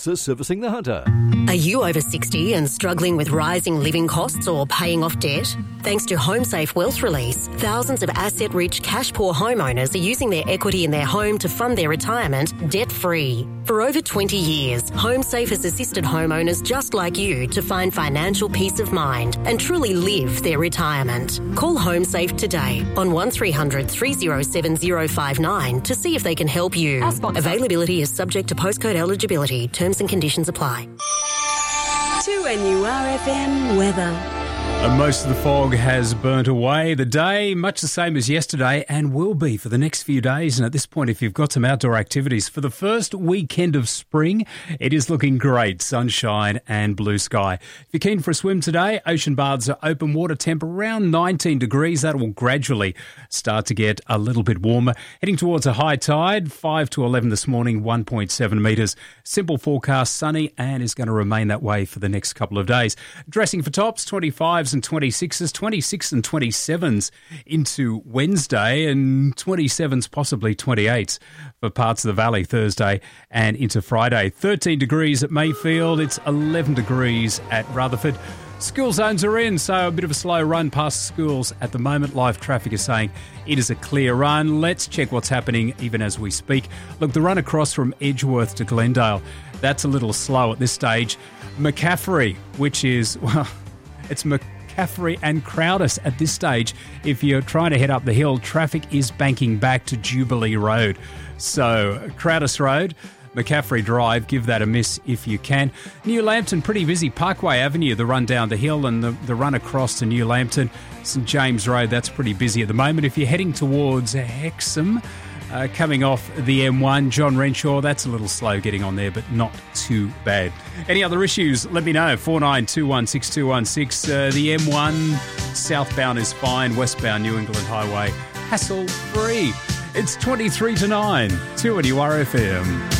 Lexus Servicing the Hunter. Are you over 60 and struggling with rising living costs or paying off debt? Thanks to HomeSafe Wealth Release, thousands of asset-rich, cash-poor homeowners are using their equity in their home to fund their retirement debt-free. For over 20 years, HomeSafe has assisted homeowners just like you to find financial peace of mind and truly live their retirement. Call HomeSafe today on 1300 307 059 to see if they can help you. Availability is subject to postcode eligibility. Terms and conditions apply. 2NURFM weather. Most of the fog has burnt away. The day, much the same as yesterday, and will be for the next few days. And at this point, if you've got some outdoor activities, for the first weekend of spring, it is looking great. Sunshine and blue sky. If you're keen for a swim today, ocean baths are open, water temp around 19 degrees. That will gradually start to get a little bit warmer. Heading towards a high tide, 5 to 11 this morning, 1.7 metres. Simple forecast, sunny, and is going to remain that way for the next couple of days. Dressing for tops, 25s and 26s, 26 and 27s into Wednesday, and 27s, possibly 28s for parts of the valley Thursday and into Friday. 13 degrees at Mayfield, it's 11 degrees at Rutherford. School zones are in, so a bit of a slow run past schools at the moment. Live traffic is saying it is a clear run. Let's check what's happening even as we speak. Look, the run across from Edgeworth to Glendale, that's a little slow at this stage. McCaffrey, which is, well, it's McCaffrey and Crowdis at this stage. If you're trying to head up the hill, traffic is banking back to Jubilee Road. So Crowdis Road, McCaffrey Drive, give that a miss if you can. New Lambton, pretty busy. Parkway Avenue, the run down the hill, and the run across to New Lambton. St James Road, that's pretty busy at the moment. If you're heading towards Hexham, coming off the M1, John Renshaw, that's a little slow getting on there, but not too bad. Any other issues, let me know. 49216216. The M1 southbound is fine. Westbound New England Highway, hassle-free. It's 23 to 9. 2NURFM.